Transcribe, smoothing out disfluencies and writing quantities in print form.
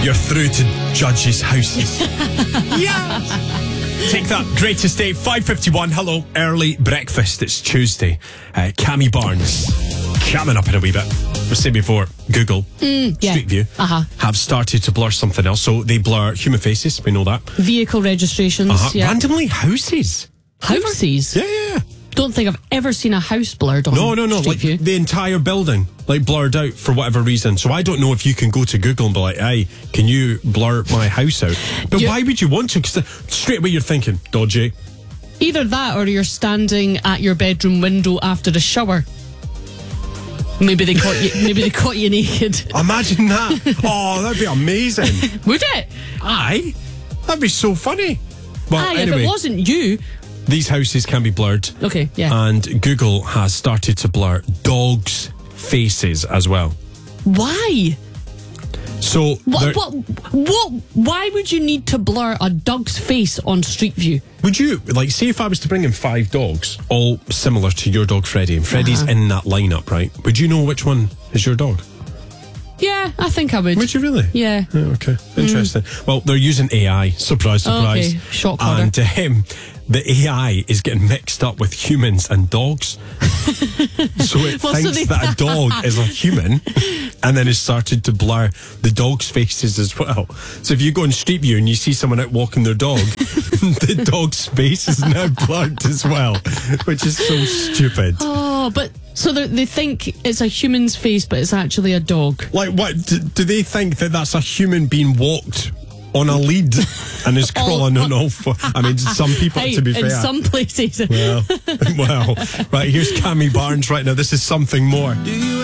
You're through to Judge's houses. Yeah. Take that. Greatest day. 5:51. Hello. Early breakfast. It's Tuesday. Cammy Barnes. Coming up in a wee bit. We said before, Google, Street View, have started to blur something else. So they blur human faces. We know that. Vehicle registrations. Yeah. Randomly, houses. Houses? Yeah. Don't think I've ever seen a house blurred on No. Street Like View. the entire building, like blurred out for whatever reason. So I don't know if you can go to Google and be like, hey, can you blur my house out? But why would you want to? Because straight away you're thinking, dodgy. Either that or you're standing at your bedroom window after the shower. Maybe they caught you. Maybe they caught you naked. Imagine that. Oh, that'd be amazing. Would it? Aye, that'd be so funny. Well, Aye, anyway, if it wasn't you. these houses can be blurred. Okay, yeah. And Google has started to blur dogs' faces as well. Why? So What? Why would you need to blur a dog's face on Street View? would you, like, say if I was to bring in 5 dogs, all similar to your dog Freddie, and Freddie's in that lineup, right? Would you know which one is your dog? Yeah, I think I would. Would you really? Yeah. Oh, okay, interesting. Well, they're using AI. Surprise, surprise. Okay, shock horror. And to him, the AI is getting mixed up with humans and dogs. So it thinks that a dog is a human, and then it started to blur the dog's faces as well. So if you go on Street View and you see someone out walking their dog, the dog's face is now blurred as well, which is so stupid. Oh, but so they think it's a human's face, but it's actually a dog. Like, what? Do they think that that's a human being walked on a lead and is crawling on all four? I mean, some people, Hey, to be fair. in some places. Well, right, here's Cammy Barnes right now. This is Something More.